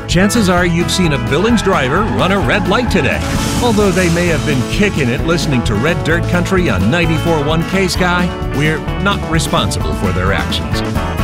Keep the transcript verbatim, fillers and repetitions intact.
chances are you've seen a Billings driver run a red light today. Although they may have been kicking it listening to Red Dirt Country on ninety-four point one K-Sky, we're not responsible for their actions.